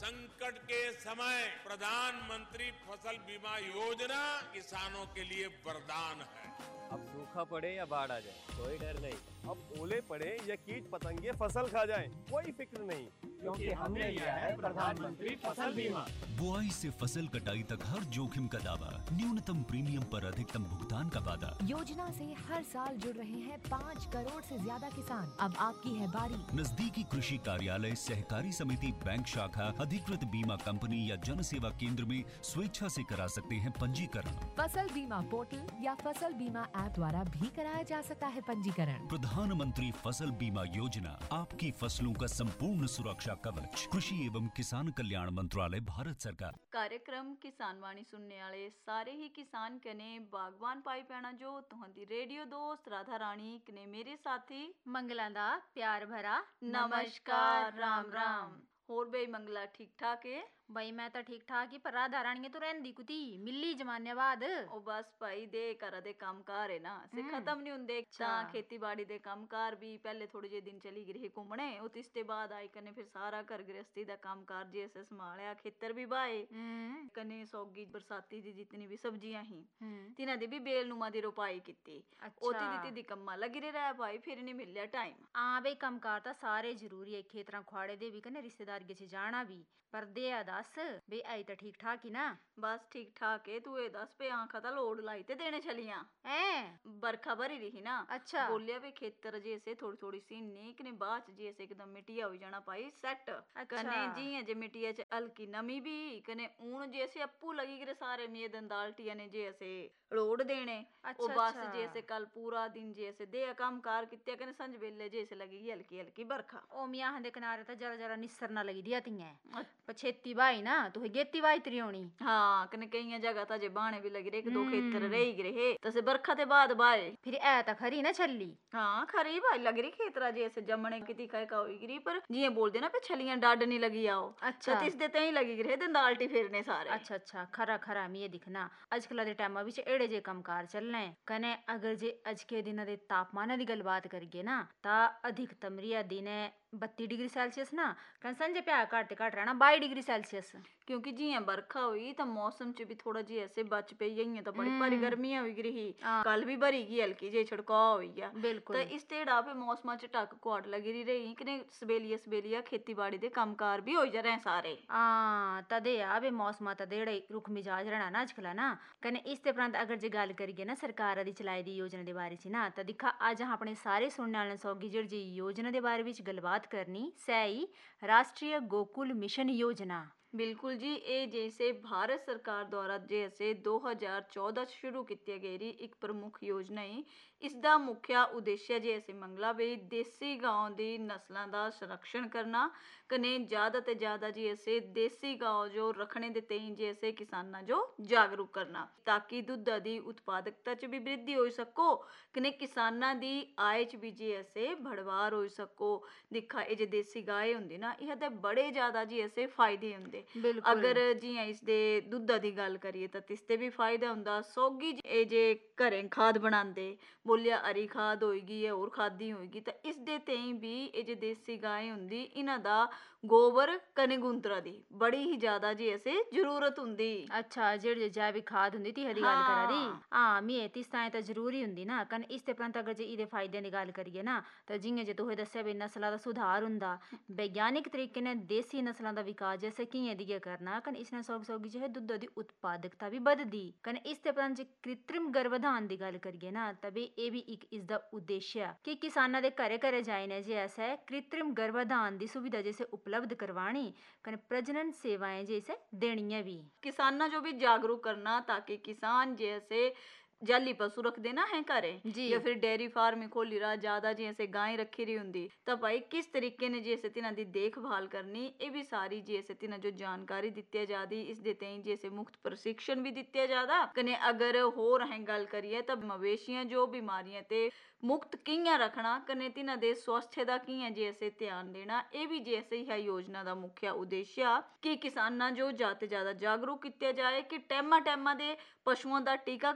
संकट के समय प्रधानमंत्री फसल बीमा योजना किसानों के लिए वरदान है। अब सूखा पड़े या बाढ़ आ जाए कोई डर नहीं। अब ओले पड़े या कीट पतंगे फसल खा जाएं, कोई फिक्र नहीं, क्योंकि हमने लिया है प्रधानमंत्री फसल बीमा। बुआई से फसल कटाई तक हर जोखिम का दावा, न्यूनतम प्रीमियम पर अधिकतम भुगतान का वादा। योजना से हर साल जुड़ रहे हैं 5 करोड़ से ज्यादा किसान। अब आपकी है बारी। नजदीकी कृषि कार्यालय, सहकारी समिति, बैंक शाखा, अधिकृत बीमा कंपनी या जन सेवा केंद्र में स्वेच्छा से करा सकते हैं पंजीकरण। फसल बीमा पोर्टल या फसल बीमा ऐप द्वारा भी कराया जा सकता है पंजीकरण। प्रधानमंत्री फसल बीमा योजना, आपकी फसलों का संपूर्ण सुरक्षा कवच। कृषि एवं किसान कल्याण मंत्रालय, भारत सरकार। कार्यक्रम किसान वाणी सुनने वाले सारे ही किसान कने बागवान पाई पैना जो तुहंदी रेडियो दोस्त राधा रानी कने मेरे साथी मंगला दा प्यार भरा नमस्कार। राम राम। होर बे मंगला ठीक ठाक है? भाई मैं तो ठीक ठाक ही, पर राधा रानी तो रहंदी कुती मिली जमाने बाद। ओ बस भाई दे कर दे कामकार है ना से खत्म नहीं हुंदे। खेतीबाड़ी दे कामकार भी पहले थोड़े जे दिन चली गई घूमने, उसते बाद आई कने फिर सारा घर गृहस्थी दा कामकार जैसे संभालिया, खेतर भी बाए कने सौगी बरसाती दी जितनी भी सब्जियां ही तिना दी भी बेलनुमा दी रोपाई कीती। ओती दी दी कम्मा लगी रह भाई, फिर नहीं मिलया टाइम। हां बे कामकार ता सारे जरूरी है, खेतरा खुआड़े दे भी कने रिश्तेदार के से जाना भी, पर दे दस बे आई तो ठीक ठाक ही ना? बस ठीक ठाक है। तू ए दस पे आंखा ता लोड लाई ते देने चलियां बरखा भरी रही ना। अच्छा बोलिया भी खेतर जैसे थोड़ी थोड़ी सी नेक ने बाच जैसे एकदम मिट्टिया हो जाना पाई सेट। कने जी जे मिट्टिया च हल्की नमी भी कने ऊन जैसे अप्पू लगी करे सारे मेदन दाल्टिया ने जैसे लोड देने। ओ बस जैसे कल पूरा दिन जैसे दे काम कार कित्ते कने संज वेले जैसे लगेगी हल्की हल्की बरखा। ओ मियां दे किनारे ता जरा जरा निस्सर ना लगी दिया तिया पछेती बाई ना तो गेती बाई तरी होनी। हाँ कने कई जगह ता जे बाणे भी लगी रहे, एक दो खेतर रही गए तसे बरखा ते बाद बाए फिर ए ता खरी ना छली। हाँ खरी भाई लग रही खेतरा जैसे जमने की दिखाए का होई गिरी, पर जिए बोल देना पे छलियां डाड नहीं लगी आओ। अच्छा तिस देते ही लगी रहे दंदाल्टी फेरने सारे। अच्छा अच्छा खरा खरा मैं दिखना आजकल दे टाइम विच एड़े जे कामकार चलने कने अगर जे आज के दिन दे तापमान दी गल बात करिए ना ता अधिकतम रिया दिने 32 डिग्री सेल्सियस ना कन संजे प्या घट रहना 22 डिग्री सेल्सियस। क्योंकि जिया बरखा हुई तो मौसम च भी थोड़ा जी ऐसे बच पे यही तो बड़ी भारी गर्मियां हुई रही। कल भी भरी गई हल्की जे छिड़काव हुई गया बिल्कुल। तो इस तेड़ा पे मौसम च टक कोट लगी रही कने सबेलिया खेतीबाड़ी दे कामकार भी हो जा रहे सारे। तदे आवे मौसम तदेड़े रुख मिजाज रहना ना आजकल ना कने इस ते उपरांत अगर जे गल करिए ना सरकार दी चलाई दी योजना दे बारे च ना तो दिखा आज अपने सारे सुनने वाले सौगी जी योजना दे बारे विच गलबात करनी सही राष्ट्रीय गोकुल मिशन योजना। बिल्कुल जी, ए जैसे भारत सरकार द्वारा जैसे 2014 शुरू की गई एक प्रमुख योजना है। इसका मुख्य उद्देश्य जैसे मंगला भी देसी गांव दी नस्लों का संरक्षण करना कने ज्यादा ते ज्यादा जैसे देसी गांव जो रखने देते हैं जैसे किसाना जो जागरूक करना ताकि दुध दी उत्पादकता च भी वृद्धि हो सको कने किसाना दी आय च भी जैसे बढ़वार हो सको। दिखा ये जे देसी गाय होंदी ना यह ते बड़े ज्यादा जी ऐसे फायदे होंदे। अगर जियां इसदे दुधा दी गल करिए तो तिसते भी फायदा हुंदा। सौगी ए जे घरें खाद बनांदे बोलिया हरी खाद होएगी या और खादी होएगी तो इसदे तेई भी ए जे देसी गाय हुंदी इना दा गोबर कने गुंतरा दी बड़ी ही ज्यादा जी ऐसे जरूरत हुंदी। अच्छा जेड़ी जैविक खाद हुंदी ती हदी गल करा दी। हां मी तिस ताई तो जरूरी हुंदी ना कन इसते उपरंत अगर जे इदे फायदे दी गल करिए ना तो जियां जे तुहे दस्सिया भी नस्लां दा सुधार हुंदा वैज्ञानिक तरीके ने देसी नस्लां दा विकास जैसे कियां दिए करना कन इसने सौगी जो है दुध दी उत्पादकता भी बढ़दी कन इसते उपरंत जे कृत्रिम गर्भधान दी गल करिए ना तबे ए भी एक इसदा उद्देश्य कि किसानां दे घरे घरे जाइने जे ऐसा कृत्रिम गर्भधान दी सुविधा जैसे उपलब्ध करवानी कन प्रजनन सेवाएं जैसे देनियां भी किसाना जो भी जागरूक करना ताकि किसान जैसे जाली पशु रख देना है करे या फिर डेयरी फार्म खोली रहा ज्यादा जैसे गाय रखी रही हुंदी तब भाई किस तरीके ने जैसे तिना दी देखभाल करनी ये भी सारी जैसे तिना जो जानकारी दित्ती जाती इस देते हैं जैसे मुफ्त प्रशिक्षण भी दित्ते जादा कने अगर हो रहे गल करिए तब मवेशियां जो बीमारियां ते मुक्त कियां रखना कने तिना दे स्वास्थ्य दा कियां जैसे ध्यान देना ये भी जैसे ही है योजना दा मुख्य उद्देश्य कि किसाना जो ज्यादा जागरूक किया जाए कि टैमा दे पशुओं दा टीकाकरण किया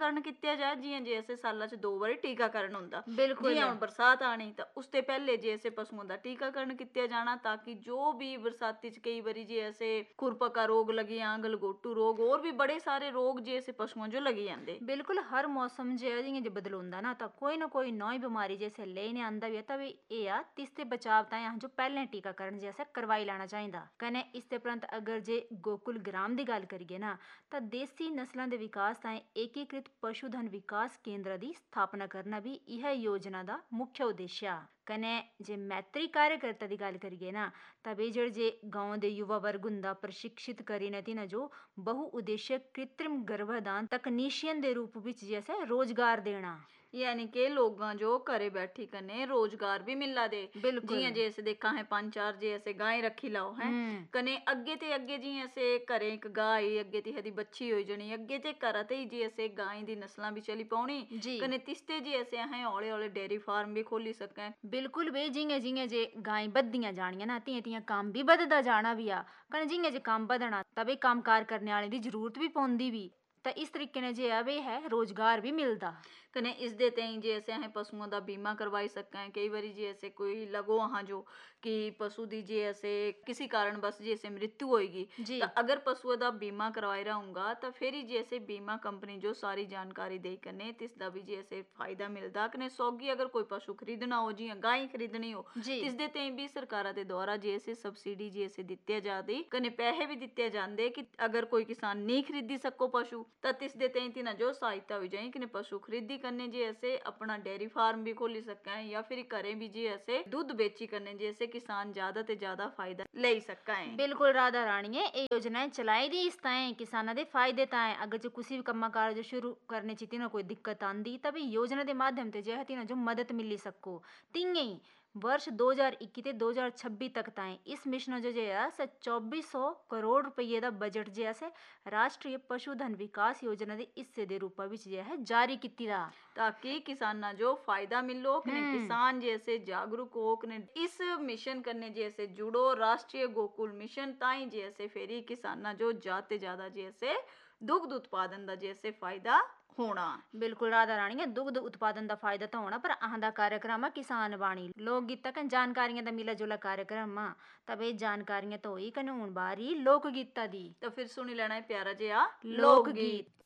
ਕੀਤਾ ਜਾਏ ਜਿਵੇਂ ਜੇ ਐਸੇ ਸਾਲਾਂ 'ਚ 2 ਵਾਰੀ ਟੀਕਾਕਰਨ ਹੁੰਦਾ, ਬਿਲਕੁਲ। ਜਿਵੇਂ ਹੁਣ ਬਰਸਾਤ ਆਣੀ ਤਾਂ ਉਸ ਤੇ ਪਹਿਲੇ ਜੇ ਐਸੇ ਪਸ਼ੂਆਂ ਦਾ ਟੀਕਾਕਰਨ ਕੀਤਾ ਜਾਣਾ, ਤਾਂ ਕਿ ਜੋ ਵੀ ਬਰਸਾਤੀ 'ਚ ਕਈ ਵਾਰੀ ਜੇ ਐਸੇ खुरपका रोग लगी या गलगोटू रोग और भी बड़े सारे रोग जे ऐसे पशुओं जो लगी जाते। बिल्कुल हर मौसम जे बदल ਹੁੰਦਾ ਨਾ ਤਾਂ ਕੋਈ ਨਾ ਕੋਈ ਨਵੀਂ ਬਿਮਾਰੀ ਜੈਸੇ ਲੈਣੇ ਆਂਦਾ ਵੀ ਤਾਂ ਵੀ ਇਹ ਆ ਤਿਸ ਤੇ ਬਚਾਵ ਤਾਂ ਜੋ ਪਹਿਲੇ ਟੀਕਾਕਰਨ ਜੈਸਾ ਕਰਵਾਈ ਲੈਣਾ ਚਾਹੀਦਾ ਕਨੇ। ਇਸ ਤੇ ਪ੍ਰੰਤ ਅਗਰ ਜੇ ਗੋਕੁਲ ਗ੍ਰਾਮ ਦੀ ਗੱਲ ਕਰੀਏ ਨਾ ਤਾਂ ਦੇਸੀ ਨਸਲਾਂ ਦੇ ਵਿਕਾਸ ਤਾਂ ਏਕੀਕ੍ਰਿਤ ਪਸ਼ੂਧਨ ਵਿਕਾਸ ਕੇਂਦਰ ਦੀ ਸਥਾਪਨਾ ਕਰਨਾ ਵੀ ਇਹ ਯੋਜਨਾ ਦਾ ਮੁੱਖ ਉਦੇਸ਼ ਆ ਕਨੇ। ਜੇ ਮੈਤਰੀ ਕਾਰਜਕਰਤਾ ਦੀ ਗੱਲ ਕਰੀਏ ਨਾ ਤਾਂ ਬੇਜੜ ਜੇ गांव ਦੇ युवा वर्ग ਹੁੰਦਾ ਪ੍ਰਸ਼ਿਕਸ਼ਿਤ ਕਰੀ ਨਤੀ ਨਾ ਜੋ ਬਹੁ ਉਦੇਸ਼ਕ कृत्रिम गर्भाधान तकनीशियन ਦੇ रूप ਵਿੱਚ जैसे रोजगार देना, यानी कि लोगों जो घरे बैठी कने रोजगार भी मिला दे। जियां जैसे देखा है 5-4 जे ऐसे गाय रखी लाओ है कने अगे ते अगे जी ऐसे घरे एक गाय अगे ते हदी बच्ची होई जणी अगे ते घर ते जी ऐसे गाय दी नस्लां भी चली पाउणी कने तिस्ते जी ऐसे है हौले हौले डेयरी फार्म भी खोली सकें। बिल्कुल वे जियां जियां जे गाय बददियां जानियां ना तियां तियां काम भी बददा जाना भी आ कने जियां जे काम बदना तबे कामकार करने वाले दी जरूरत भी पौंदी भी ਤਾਂ ਇਸ ਤਰੀਕੇ ਨਾਲ ਜੇ ਆਵੇ ਹੈ ਰੋਜ਼ਗਾਰ ਵੀ ਮਿਲਦਾ कने इस दे तेई जे ऐसे हैं पशुओं का बीमा करवाई सकते हैं। कई बारी जे ऐसे कोई लगो हाँ जो कि पशु दी जे ऐसे किसी कारण बस जे ऐसे मृत्यु होएगी तो अगर पशुओं का बीमा करवाई रहूंगा तो फिर ही जे ऐसे बीमा कंपनी जो सारी जानकारी दे कने तिसदा भी जे ऐसे फायदा मिलदा कने। सौगी अगर कोई पशु खरीदना हो जी गाय खरीदनी हो तिस दे तेई भी सरकारा दे द्वारा जे ऐसे सब्सिडी जे ऐसे दित्ते जाती कने पैसे भी दित्ते जांदे कि अगर कोई किसान नहीं खरीदी सको पशु तो तिस दे तेई तिना जो सहायता हो जाए कि पशु खरीदी करने जे ऐसे अपना डेयरी फार्म भी खोली सकें या फिर घरें भी जे ऐसे दूध बेची करने जैसे किसान ज्यादा ते ज्यादा फायदा ले सकें। बिल्कुल राधा रानी है ये योजनाएं चलाई दी इस ताएं किसाना दे फायदे ताएं। अगर जो किसी भी कम्मा कार जो शुरू करने ची तिना कोई दिक्कत आंदी तभी योजना के माध्यम ते जे तिना जो मदद मिली सको। तिंगे वर्ष 2021 ते 2026 तक ताएं इस मिशन जो है 2400 करोड़ रुपये का बजट जो है राष्ट्रीय पशुधन विकास योजना के हिस्से के रूप में जो है जारी किया ताकि किसाना जो फायदा मिलो कने किसान जैसे जागरूक हो कने इस मिशन करने जैसे जुड़ो राष्ट्रीय गोकुल मिशन ताई जैसे फेरी किसाना जो जाते ज्यादा जैसे दुग्ध उत्पादन का जैसे फायदा होना। बिल्कुल राधा रानी दुग्ध उत्पादन का फायदा तो होना पर आंदा कार्यक्रम है किसान वाणी लोक गीत का जानकारियां दा मिला जुला कार्यक्रम आ तब ये जानकारियां तो ही कानून बारी लोक गीता दी। तो फिर सुनी लेना है प्यारा जिहा लोक गीत।